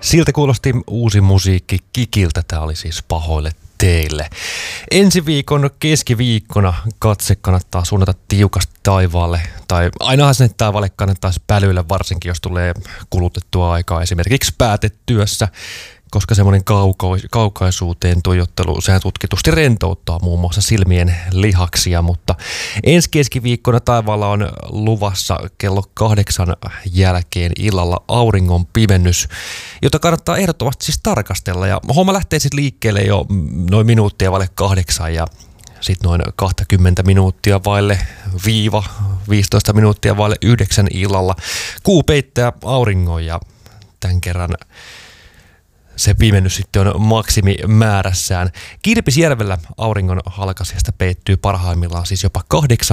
Siltä kuulosti uusi musiikki Kikiltä. Tämä oli siis Pahoille teille. Ensi viikon keskiviikkona katse kannattaa suunnata tiukasti taivaalle. Tai ainahan sinne taivaalle kannattaisi pälyillä, varsinkin jos tulee kulutettua aikaa esimerkiksi päätetyössä. Koska semmoinen kaukaisuuteen tuijottelu, sehän tutkitusti rentouttaa muun muassa silmien lihaksia, mutta ensi keskiviikkona taivaalla on luvassa kello 8 jälkeen illalla auringon pimennys, jota kannattaa ehdottomasti siis tarkastella. Ja homma lähtee siis liikkeelle jo noin minuuttia vaille 8 ja sitten noin 20 minuuttia vaille 15 minuuttia vaille 9 illalla. Kuu peittää auringon ja tämän kerran se pimennys sitten on maksimimäärässään. Kirpisjärvellä auringon halkaisijasta peittyy parhaimmillaan siis jopa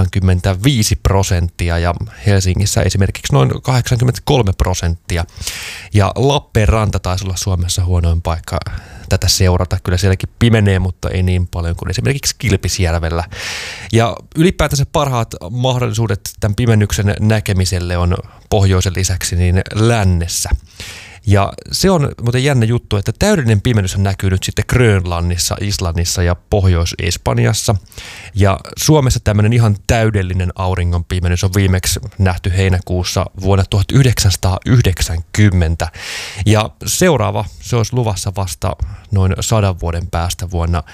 85% ja Helsingissä esimerkiksi noin 83%. Ja Lappeenranta taisi olla Suomessa huonoin paikka tätä seurata. Kyllä sielläkin pimenee, mutta ei niin paljon kuin esimerkiksi Kilpisjärvellä. Ja ylipäätänsä parhaat mahdollisuudet tämän pimennyksen näkemiselle on pohjoisen lisäksi niin lännessä. Ja se on muuten jännä juttu, että täydellinen pimennys on näkynyt sitten Grönlannissa, Islannissa ja Pohjois-Espanjassa. Ja Suomessa tämmöinen ihan täydellinen auringon pimennys on viimeksi nähty heinäkuussa vuonna 1990. Ja seuraava, se olisi luvassa vasta noin 100 vuoden päästä vuonna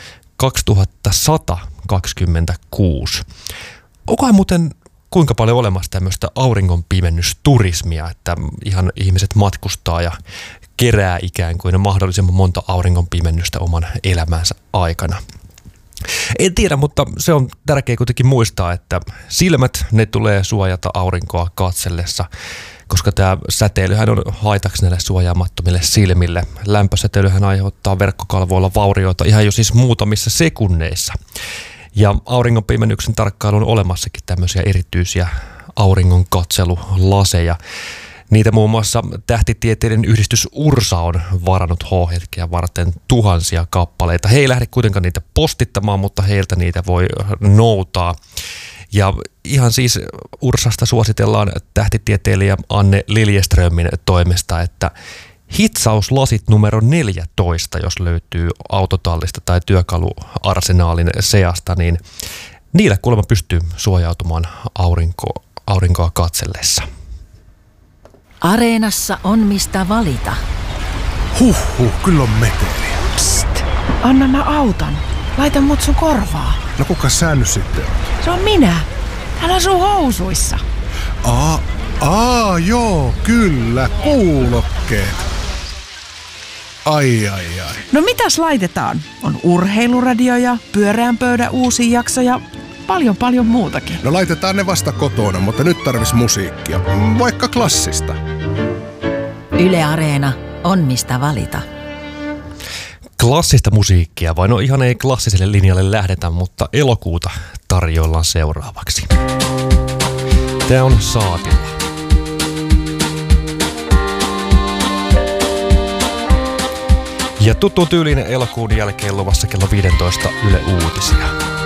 2126. Onkohan muuten kuinka paljon olemassa tämmöistä auringonpimennysturismia, että ihan ihmiset matkustaa ja kerää ikään kuin mahdollisimman monta auringonpimennystä oman elämänsä aikana. En tiedä, mutta se on tärkeää kuitenkin muistaa, että silmät, ne tulee suojata aurinkoa katsellessa, koska tämä säteilyhän on haitaksi näille suojaamattomille silmille. Lämpösäteilyhän aiheuttaa verkkokalvoilla vaurioita ihan jo siis muutamissa sekunneissa. Ja auringonpimennyksen tarkkailuun on olemassakin tämmöisiä erityisiä auringonkatselulaseja. Niitä muun muassa tähtitieteiden yhdistys URSA on varannut H-hetkeä varten tuhansia kappaleita. He ei lähde kuitenkaan niitä postittamaan, mutta heiltä niitä voi noutaa. Ja ihan siis URSAsta suositellaan tähtitieteilijä Anne Liljeströmin toimesta, että hitsauslasit numero 14, jos löytyy autotallista tai työkaluarsenaalin seasta, niin niillä kuulemma pystyy suojautumaan aurinkoa katsellessa. Areenassa on mistä valita. Kyllä on meteliä. Psst, anna mä auton. Laita mut sun korvaa. No kuka sä nyt sitten on? Se on minä. Hän asuu housuissa. Joo, kyllä, kuulokkeet. Ai. No mitäs laitetaan? On urheiluradio ja pyöreän pöydän uusi jakso ja paljon muutakin. No laitetaan ne vasta kotona, mutta nyt tarvis musiikkia. Vaikka klassista. Yle Areena on mistä valita. Klassista musiikkia, vai no ihan ei klassiselle linjalle lähdetä, mutta elokuuta tarjoillaan seuraavaksi. Tää on Saatilla. Ja tuttuun tyyliin elokuun jälkeen luvassa kello 15 Yle Uutisia.